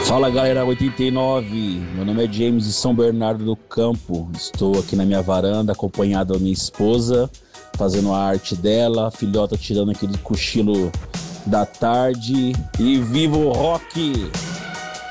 Fala galera 89, meu nome é James de São Bernardo do Campo. Estou aqui na minha varanda acompanhado da minha esposa, fazendo a arte dela, a filhota tirando aquele cochilo da tarde. E viva o rock!